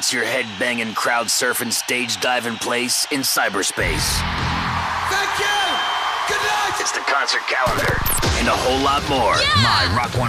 makes your head-banging, crowd-surfing, stage-diving place in cyberspace. Thank you! Good night! It's the concert calendar and a whole lot more. Yeah! My Rock